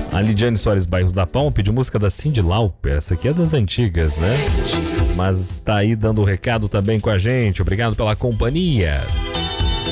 A Lidiane Soares Bairros da Palma pediu música da Cyndi Lauper. Essa aqui é das antigas, né? Mas tá aí dando o recado também com a gente. Obrigado pela companhia.